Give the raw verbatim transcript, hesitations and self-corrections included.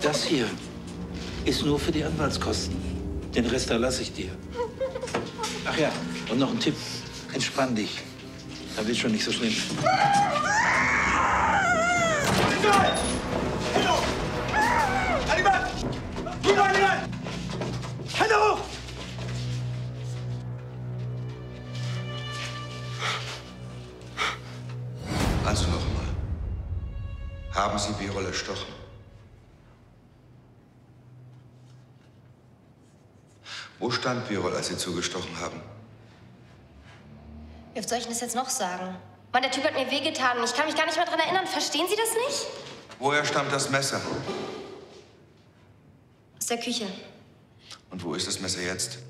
Das hier ist nur für die Anwaltskosten. Den Rest erlasse ich dir. Ach ja, und noch ein Tipp. Entspann dich. Da wird schon nicht so schlimm. Hände hoch! Animal! Bruder, Animal! Hände hoch! Also noch einmal. Haben Sie Birol erstochen? Wo stand Birol, als Sie zugestochen haben? Wie oft soll ich denn das jetzt noch sagen? Mann, der Typ hat mir wehgetan und ich kann mich gar nicht mehr daran erinnern. Verstehen Sie das nicht? Woher stammt das Messer? Aus der Küche. Und wo ist das Messer jetzt?